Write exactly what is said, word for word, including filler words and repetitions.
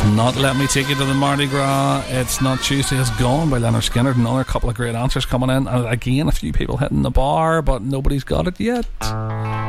Not Let Me Take You to the Mardi Gras. It's Not Tuesday Is Gone by Leonard Skinner. Another couple of great answers coming in, and again a few people hitting the bar, but nobody's got it yet.